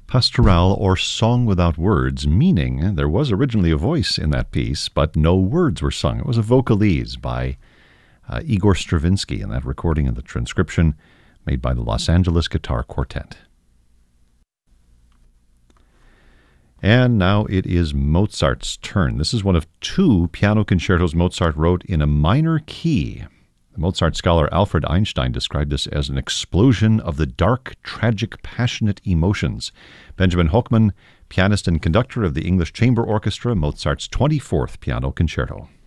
Pastoral, or Song Without Words, meaning there was originally a voice in that piece, but no words were sung. It was a vocalese by Igor Stravinsky in that recording and the transcription made by the Los Angeles Guitar Quartet. And now it is Mozart's turn. This is one of two piano concertos Mozart wrote in a minor key. The Mozart scholar Alfred Einstein described this as an explosion of the dark, tragic, passionate emotions. Benjamin Hochman, pianist and conductor of the English Chamber Orchestra, Mozart's 24th piano concerto.